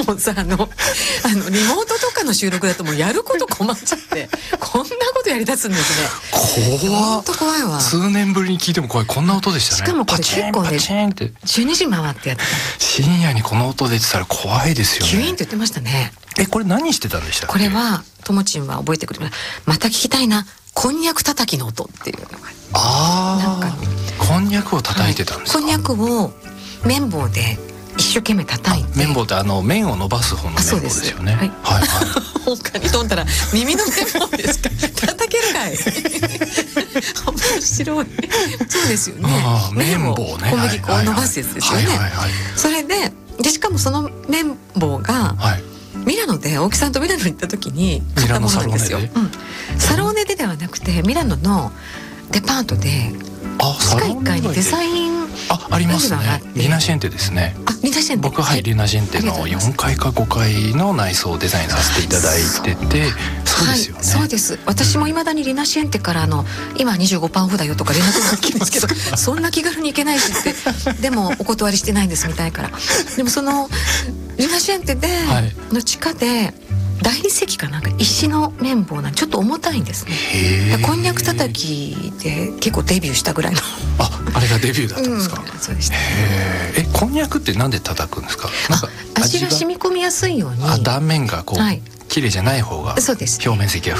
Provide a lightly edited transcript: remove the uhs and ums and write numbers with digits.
もうさリモートとかの収録だともうやること困っちゃってこんなことやりだすんですね。 本当怖いわ。 数年ぶりに聞いても怖い。こんな音でしたね。 しかもこれ結構ねパチンって 12時回ってやってた。 深夜にこの音出てたら怖いですよね。 キュイーンって言ってましたね。 これ何してたんでしたっけ？ これはともちんは覚えてくれまた聞きたいな、こんにゃく叩きの音っていうのがこんにゃくを叩いてたんですか？ こんにゃくを綿棒で一生懸命叩いて。綿棒って麺を伸ばす方の綿棒ですよね。はいはい他に飛んだら耳の綿棒ですか？叩けるかい面白いそうですよね。 綿棒ね、 小麦粉を伸ばすやつですよね。それでしかもその綿棒がミラノで大木さんとミラノに行った時に買ったものなんですよ。サローネではなくてミラノのデパートで地下1階にデザインありますね。リナシェンテですね。 リナシェンテ。 僕リナシェンテの4階か5階の内装をデザインさせていただいてて、そうですよね。 そうです。私も未だにリナシェンテから今25%オフだよとか連絡が来るんですけどそんな気軽に行けないしってでもお断りしてないんですみたいから。でもそのリナシェンテでの地下で大理石かなんか石の綿棒なんちょっと重たいんですね。こんにゃく叩きで結構デビューしたぐらいのあれがデビューだったんですか？ そうでした。 こんにゃくってなんで叩くんですか？ 味が染み込みやすいように。 断面が綺麗じゃない方が表面積が